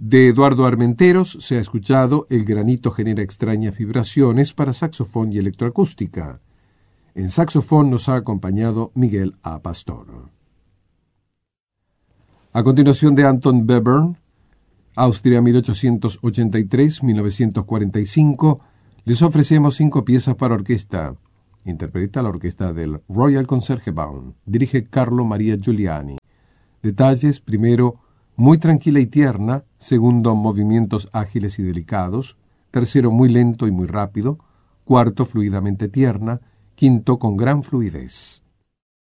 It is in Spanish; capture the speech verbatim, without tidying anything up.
De Eduardo Armenteros se ha escuchado El granito genera extrañas vibraciones para saxofón y electroacústica. En saxofón nos ha acompañado Miguel A. Pastor. A continuación, de Anton Webern, Austria mil ochocientos ochenta y tres a mil novecientos cuarenta y cinco, les ofrecemos cinco piezas para orquesta. Interpreta la orquesta del Royal Concertgebouw. Dirige Carlo Maria Giuliani. Detalles: primero, muy tranquila y tierna; segundo, movimientos ágiles y delicados; tercero, muy lento y muy rápido; cuarto, fluidamente tierna; quinto, con gran fluidez.